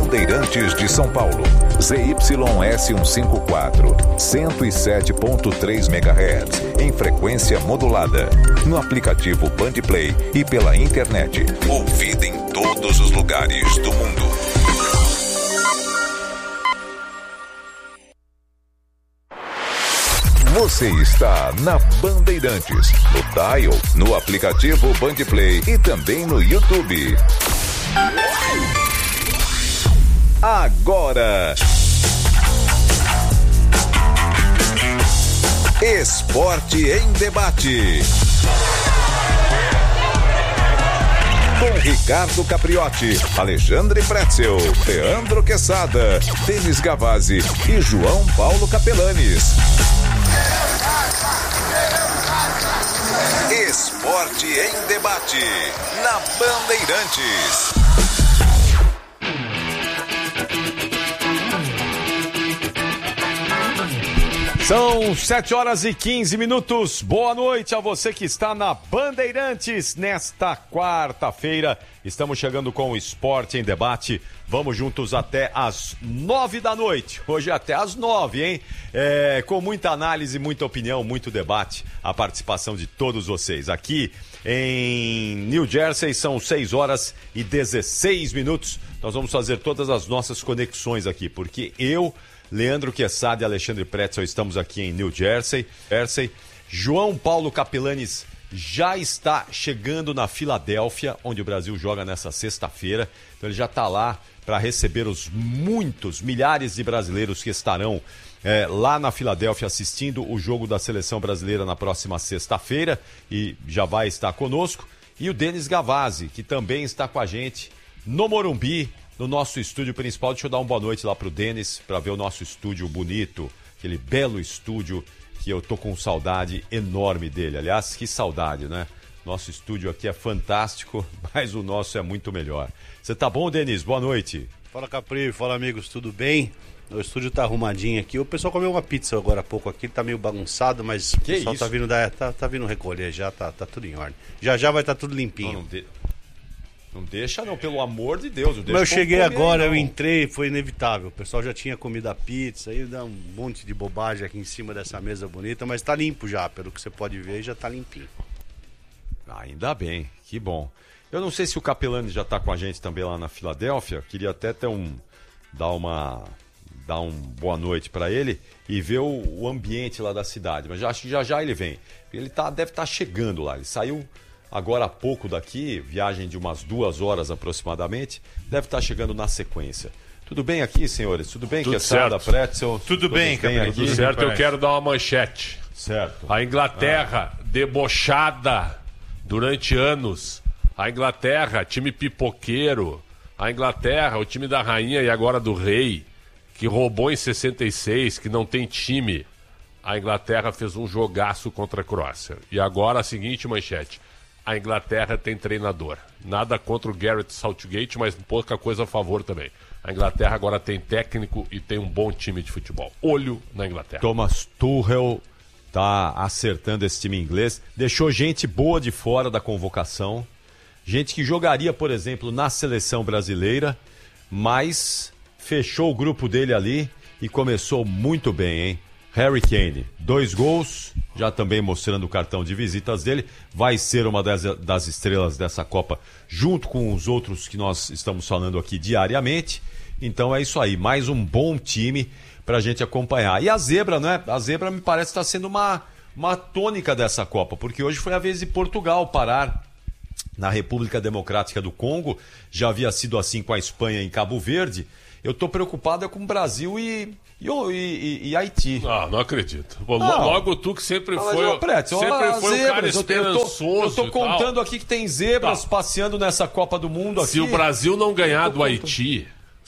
Bandeirantes de São Paulo. ZYS154, 107.3 MHz, em frequência modulada. No aplicativo Bandplay e pela internet. Ouvida em todos os lugares do mundo. Você está na Bandeirantes, no dial, no aplicativo Bandplay e também no YouTube. Agora, Esporte em Debate. Com Ricardo Capriotti, Alexandre Pretzel, Leandro Quesada, Denis Gavazzi e João Paulo Capelanes. Esporte em Debate, na Bandeirantes. São 7h15. Boa noite a você que está na Bandeirantes nesta quarta-feira. Estamos chegando com o Esporte em Debate. Vamos juntos até às 9 da noite. Hoje até às 9, hein? Com muita análise, muita opinião, muito debate. A participação de todos vocês. Aqui em New Jersey são 6h16. Nós vamos fazer todas as nossas conexões aqui, porque eu, Leandro Quesada e Alexandre Pretzel estamos aqui em New Jersey. João Paulo Capelanes já está chegando na Filadélfia, onde o Brasil joga nessa sexta-feira. Então ele já está lá para receber os milhares de brasileiros que estarão lá na Filadélfia assistindo o jogo da Seleção Brasileira na próxima sexta-feira e já vai estar conosco. E o Denis Gavazzi, que também está com a gente no Morumbi, no nosso estúdio principal. Deixa eu dar uma boa noite lá pro Denis, para ver o nosso estúdio bonito, aquele belo estúdio que eu tô com saudade enorme dele. Aliás, que saudade, né? Nosso estúdio aqui é fantástico, mas o nosso é muito melhor. Você tá bom, Denis? Boa noite. Fala, Capri, fala, amigos, tudo bem? O estúdio tá arrumadinho aqui. O pessoal comeu uma pizza agora há pouco aqui, tá meio bagunçado, mas o pessoal tá vindo tá vindo recolher já, tá tudo em ordem. Já vai estar tudo limpinho. Não deixa não, pelo amor de Deus. Mas eu cheguei agora, eu entrei, foi inevitável. O pessoal já tinha comido a pizza, aí dá um monte de bobagem aqui em cima dessa mesa bonita, mas tá limpo já, pelo que você pode ver, já tá limpinho. Ainda bem, que bom. Eu não sei se o Capelanes já tá com a gente também lá na Filadélfia, queria até dar uma boa noite para ele e ver o ambiente lá da cidade, mas acho que já ele vem. Ele deve estar chegando lá, ele saiu agora há pouco daqui, viagem de umas 2 horas aproximadamente, deve estar chegando na sequência. Tudo bem aqui, senhores? Tudo bem, Quesada, Pretzel? Tudo bem, Capri. Tudo certo, eu quero dar uma manchete. Certo. A Inglaterra, debochada durante anos. A Inglaterra, time pipoqueiro. A Inglaterra, o time da rainha e agora do rei, que roubou em 66, que não tem time. A Inglaterra fez um jogaço contra a Croácia. E agora a seguinte manchete. A Inglaterra tem treinador. Nada contra o Gareth Southgate, mas pouca coisa a favor também. A Inglaterra agora tem técnico e tem um bom time de futebol. Olho na Inglaterra. Thomas Tuchel tá acertando esse time inglês. Deixou gente boa de fora da convocação. Gente que jogaria, por exemplo, na seleção brasileira, mas fechou o grupo dele ali e começou muito bem, hein? Harry Kane, 2 gols, já também mostrando o cartão de visitas dele, vai ser uma das estrelas dessa Copa, junto com os outros que nós estamos falando aqui diariamente. Então é isso aí, mais um bom time pra gente acompanhar. E a zebra, né? A zebra me parece estar sendo uma tônica dessa Copa, porque hoje foi a vez de Portugal parar na República Democrática do Congo, já havia sido assim com a Espanha em Cabo Verde. Eu tô preocupado com o Brasil e Haiti. Não acredito. Logo tu que sempre foi um cara esperançoso. Eu tô contando aqui que tem zebras passeando nessa Copa do Mundo aqui. Se o Brasil não ganhar do Haiti...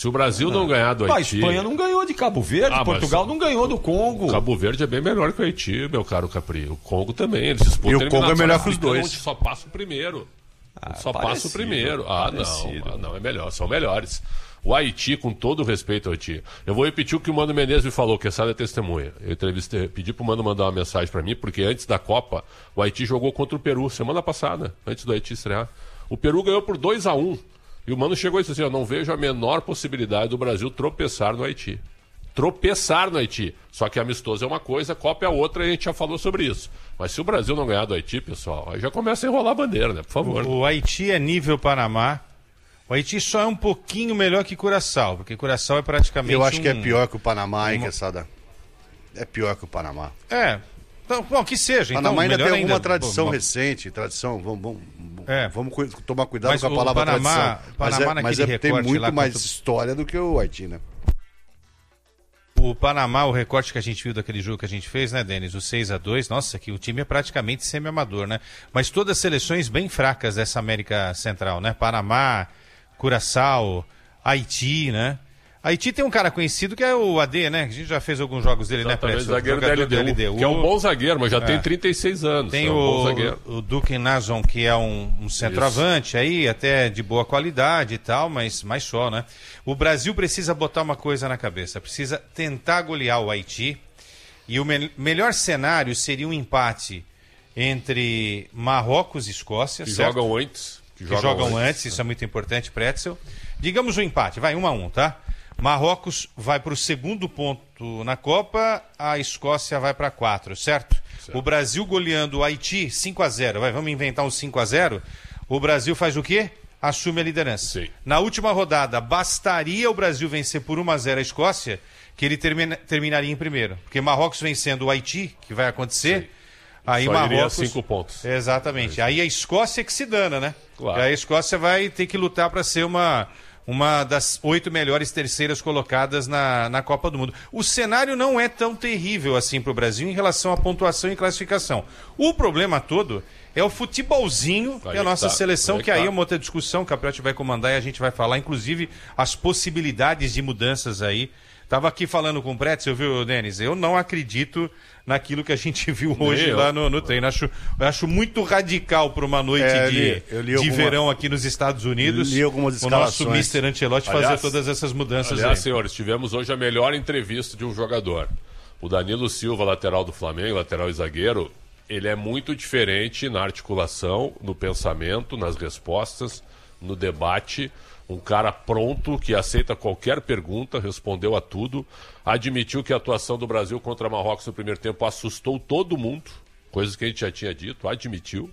A Espanha não ganhou de Cabo Verde, Portugal não ganhou do Congo. Cabo Verde é bem melhor que o Haiti, meu caro Capri. O Congo também. Eles e o Congo é melhor que os dois. Onde só passa o primeiro. Passa o primeiro. Não, é melhor. São melhores. O Haiti, com todo o respeito ao Haiti. Eu vou repetir o que o Mano Menezes me falou, que essa é testemunha. Eu pedi pro Mano mandar uma mensagem pra mim, porque antes da Copa, o Haiti jogou contra o Peru, semana passada, antes do Haiti estrear. O Peru ganhou por 2-1. E o Mano chegou e disse assim, eu não vejo a menor possibilidade do Brasil tropeçar no Haiti. Tropeçar no Haiti. Só que amistoso é uma coisa, Copa é outra, e a gente já falou sobre isso. Mas se o Brasil não ganhar do Haiti, pessoal, aí já começa a enrolar a bandeira, né? Por favor. O Haiti é nível Panamá. O Haiti só é um pouquinho melhor que Curaçao, porque Curaçao é praticamente Eu acho que é pior que o Panamá, hein, Quesada? É pior que o Panamá. Então, bom, que seja. Panamá então, ainda tem alguma ainda. tradição recente, vamos tomar cuidado mas com a palavra Panamá, tradição. Mas tem muito mais contra... história do que o Haiti, né? O Panamá, o recorte que a gente viu daquele jogo que a gente fez, né, Denis? O 6-2, nossa, que o time é praticamente semi-amador, né? Mas todas seleções bem fracas dessa América Central, né? Panamá, Curaçao, Haiti, né? Haiti tem um cara conhecido que é o AD, né? A gente já fez alguns jogos dele, exatamente, né, Preto? Zagueiro da LDU, que é um bom zagueiro, mas já tem 36 anos. Tem o Duque Nazon, que é um centroavante aí, até de boa qualidade e tal, mas mais só, né? O Brasil precisa botar uma coisa na cabeça, precisa tentar golear o Haiti, e o melhor cenário seria um empate entre Marrocos e Escócia, que certo? jogam antes. Que jogam antes, isso é muito importante, Pretzel. Digamos um empate, vai 1-1, tá? Marrocos vai para o segundo ponto na Copa, a Escócia vai para 4, certo? O Brasil goleando o Haiti 5-0, vamos inventar um 5-0. O Brasil faz o quê? Assume a liderança. Sim. Na última rodada, bastaria o Brasil vencer por 1-0 a Escócia, que ele terminaria em primeiro. Porque Marrocos vencendo o Haiti, que vai acontecer, sim, aí só Marrocos... 5 pontos. Exatamente. Aí a Escócia é que se dana, né? Claro. Aí a Escócia vai ter que lutar para ser uma das 8 melhores terceiras colocadas na Copa do Mundo. O cenário não é tão terrível assim para o Brasil em relação à pontuação e classificação. O problema todo é o futebolzinho que a nossa seleção, que aí é uma outra discussão que a Capriotti vai comandar e a gente vai falar, inclusive, as possibilidades de mudanças aí. Estava aqui falando com o Pretzel, viu, Denis? Eu não acredito naquilo que a gente viu hoje lá no treino. Acho muito radical para uma noite de verão aqui nos Estados Unidos. Li algumas escalações. O nosso Mr. Ancelotti fazer todas essas mudanças aliás, aí. Senhores, tivemos hoje a melhor entrevista de um jogador. O Danilo Silva, lateral do Flamengo, lateral e zagueiro, ele é muito diferente na articulação, no pensamento, nas respostas, no debate. Um cara pronto, que aceita qualquer pergunta, respondeu a tudo, admitiu que a atuação do Brasil contra Marrocos no primeiro tempo assustou todo mundo, coisas que a gente já tinha dito, admitiu.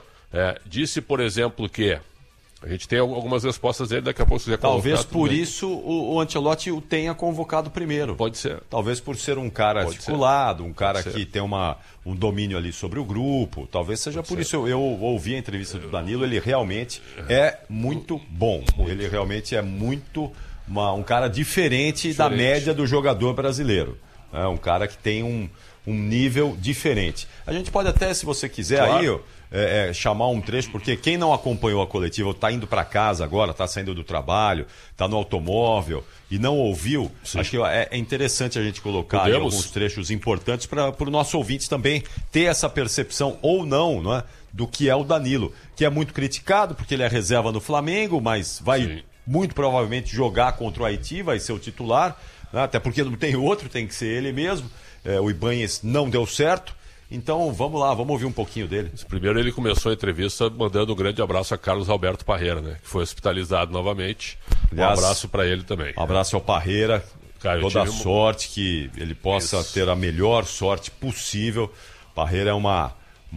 Disse, por exemplo, que a gente tem algumas respostas dele, daqui a pouco você talvez por isso o Ancelotti o tenha convocado primeiro. Pode ser. Talvez por ser um cara articulado, um cara que tem um domínio ali sobre o grupo. Talvez seja por isso. Eu ouvi a entrevista do Danilo, ele realmente é muito bom. Ele realmente é muito um cara diferente da média do jogador brasileiro. É um cara que tem um nível diferente. A gente pode até, se você quiser, aí chamar um trecho, porque quem não acompanhou a coletiva, está indo para casa agora, está saindo do trabalho, está no automóvel e não ouviu, acho que é interessante a gente colocar aí alguns trechos importantes para o nosso ouvinte também ter essa percepção ou não é, do que é o Danilo, que é muito criticado porque ele é reserva no Flamengo, mas vai muito provavelmente jogar contra o Haiti, vai ser o titular, né, até porque não tem outro, tem que ser ele mesmo. O Ibanez não deu certo. Então, vamos lá, vamos ouvir um pouquinho dele. Primeiro ele começou a entrevista mandando um grande abraço a Carlos Alberto Parreira, né? Que foi hospitalizado novamente. Aliás, um abraço para ele também. Um abraço ao Parreira. Cara, toda a sorte, que ele possa ter a melhor sorte possível. Parreira é uma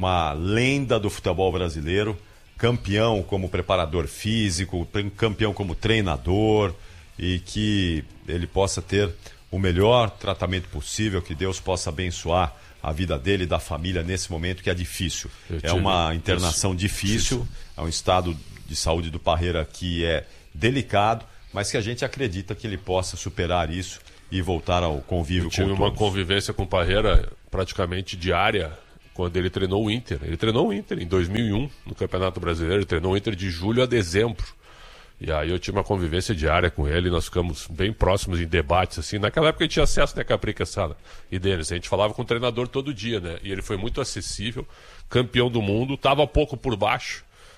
lenda do futebol brasileiro. Campeão como preparador físico, campeão como treinador. E que ele possa ter o melhor tratamento possível, que Deus possa abençoar a vida dele e da família nesse momento que é difícil. É uma internação difícil, é um estado de saúde do Parreira que é delicado, mas que a gente acredita que ele possa superar isso e voltar ao convívio com todos. Eu tive uma convivência com o Parreira praticamente diária quando ele treinou o Inter. Ele treinou o Inter em 2001, no Campeonato Brasileiro, ele treinou o Inter de julho a dezembro. E aí eu tive uma convivência diária com ele, nós ficamos bem próximos em debates, assim. Naquela época a gente tinha acesso, né, Capri, Cassada e Denis. A gente falava com o treinador todo dia, né? E ele foi muito acessível, campeão do mundo, estava pouco por baixo,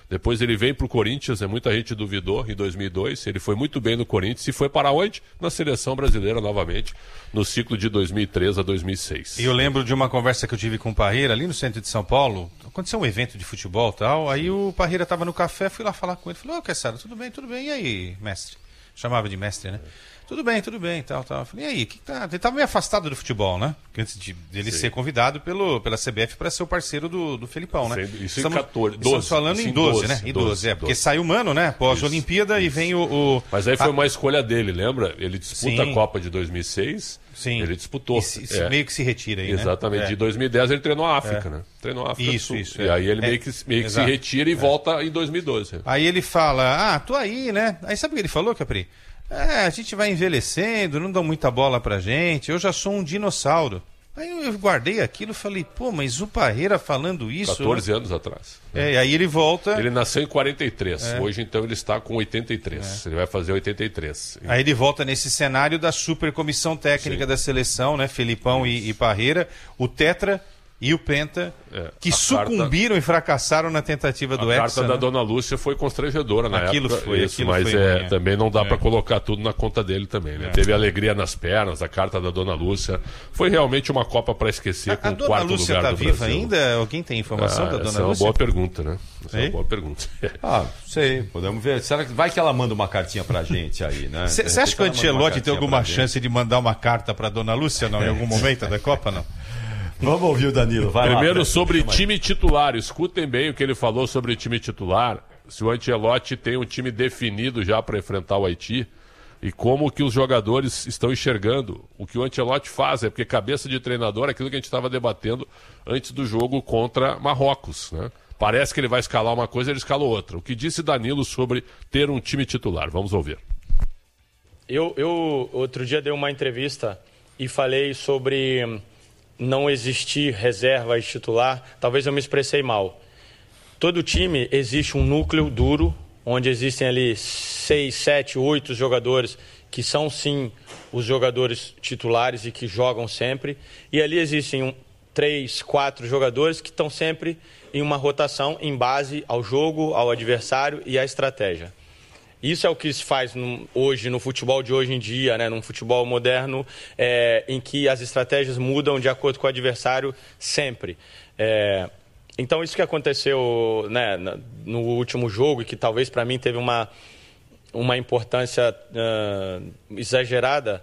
Depois ele vem para o Corinthians, muita gente duvidou, em 2002. Ele foi muito bem no Corinthians e foi para onde? Na seleção brasileira novamente, no ciclo de 2003 a 2006. E eu lembro de uma conversa que eu tive com o Parreira ali no centro de São Paulo. Aconteceu um evento de futebol e tal. Aí o Parreira estava no café, fui lá falar com ele. Falei, ô, Caissara, tudo bem? E aí, mestre? Chamava de mestre, né? Tudo bem, tal. Eu falei, e aí, que tá? Ele estava meio afastado do futebol, né? Antes dele ser convidado pela CBF para ser o parceiro do Felipão, né? Isso em 14, 12. Estamos falando em 12, né? Em 12, porque sai o Mano, né? Pós-Olimpíada e vem o... Mas aí foi uma escolha dele, lembra? Ele disputa a Copa de 2006. Sim. Ele disputou. Meio que se retira aí, exatamente. Né? De 2010 ele treinou a África, né? Treinou a África do Sul. Isso. E aí ele meio que se retira e volta em 2012. Aí ele fala, tô aí, né? Aí sabe o que ele falou, Capri? A gente vai envelhecendo, não dão muita bola pra gente, eu já sou um dinossauro. Aí eu guardei aquilo e falei, pô, mas o Parreira falando isso... 14 anos atrás. E aí ele volta... Ele nasceu em 43, hoje então ele está com 83, ele vai fazer 83. Aí ele volta nesse cenário da super comissão técnica da seleção, né, Felipão e Parreira, o Tetra e o Penta, que sucumbiram e fracassaram na tentativa do Hexa. A carta da Dona Lúcia foi constrangedora na época. Mas foi também não dá para colocar tudo na conta dele também, né? Teve alegria nas pernas, a carta da Dona Lúcia. Foi realmente uma Copa para esquecer com o quarto lugar do Brasil. A Dona Lúcia está viva ainda? Alguém tem informação da Dona Lúcia? Essa é uma boa pergunta, né? Essa é uma boa pergunta. Sei. Podemos ver. Será que vai que ela manda uma cartinha pra gente aí, né? Você acha que o Ancelotti tem alguma chance de mandar uma carta para Dona Lúcia, não? Em algum momento da Copa, não? Vamos ouvir o Danilo, vai Primeiro lá, sobre time titular, escutem bem o que ele falou sobre time titular, se o Ancelotti tem um time definido já para enfrentar o Haiti e como que os jogadores estão enxergando o que o Ancelotti faz, porque cabeça de treinador é aquilo que a gente estava debatendo antes do jogo contra Marrocos, né? Parece que ele vai escalar uma coisa, ele escala outra. O que disse Danilo sobre ter um time titular, vamos ouvir. Eu outro dia dei uma entrevista e falei sobre... não existir reserva e titular, talvez eu me expressei mal. Todo time existe um núcleo duro, onde existem ali 6, 7, 8 jogadores que são sim os jogadores titulares e que jogam sempre. E ali existem 3, 4 jogadores que estão sempre em uma rotação em base ao jogo, ao adversário e à estratégia. Isso é o que se faz hoje, no futebol de hoje em dia, né? Num futebol moderno, em que as estratégias mudam de acordo com o adversário sempre. Então, isso que aconteceu, né, no último jogo, e que talvez para mim teve uma importância exagerada,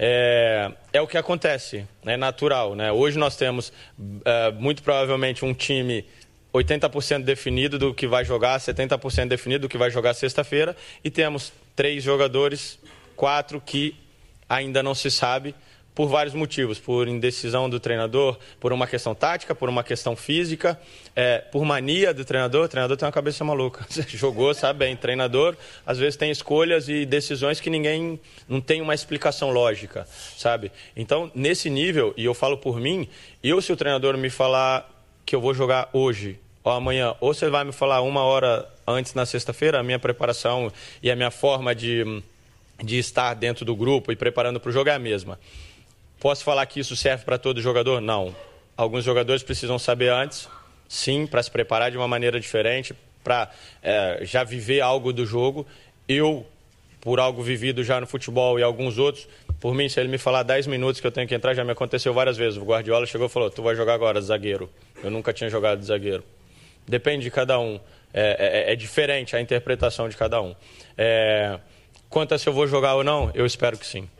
é o que acontece, é natural, né? Hoje nós temos, muito provavelmente, um time 80% definido do que vai jogar, 70% definido do que vai jogar sexta-feira, e temos 3 jogadores, 4 que ainda não se sabe, por vários motivos, por indecisão do treinador, por uma questão tática, por uma questão física, por mania do treinador. O treinador tem uma cabeça maluca. Você jogou, sabe bem, treinador às vezes tem escolhas e decisões que ninguém não tem uma explicação lógica, sabe? Então, nesse nível, e eu falo por mim, se o treinador me falar que eu vou jogar hoje ou amanhã, ou você vai me falar 1 hora antes na sexta-feira, a minha preparação e a minha forma de estar dentro do grupo e preparando para o jogo é a mesma. Posso falar que isso serve para todo jogador? Não. Alguns jogadores precisam saber antes, sim, para se preparar de uma maneira diferente, para já viver algo do jogo. Eu, por algo vivido já no futebol e alguns outros, por mim, se ele me falar 10 minutos que eu tenho que entrar, já me aconteceu várias vezes. O Guardiola chegou e falou, tu vai jogar agora de zagueiro. Eu nunca tinha jogado de zagueiro. Depende de cada um. É diferente a interpretação de cada um. Quanto a se eu vou jogar ou não, eu espero que sim.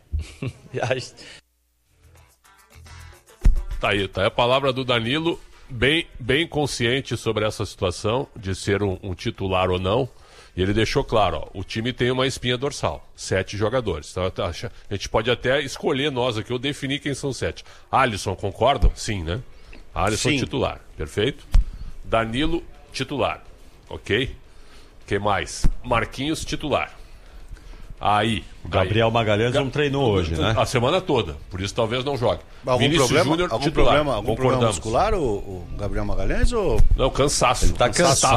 Tá aí a palavra do Danilo, bem consciente sobre essa situação de ser um titular ou não. E ele deixou claro, o time tem uma espinha dorsal, 7 jogadores. Então, a gente pode até escolher nós aqui, ou definir quem são 7. Alisson, concordam? Sim, né? Alisson titular, perfeito? Danilo, titular, ok? Quem mais? Marquinhos, titular. Aí. Gabriel Magalhães não treinou hoje, né? A semana toda, por isso talvez não jogue. Algum problema muscular, o Gabriel Magalhães ou... Não, cansaço. Ele tá cansado.